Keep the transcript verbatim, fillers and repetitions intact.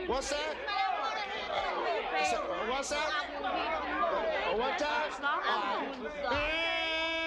What's that? So, what's that? What time? All right.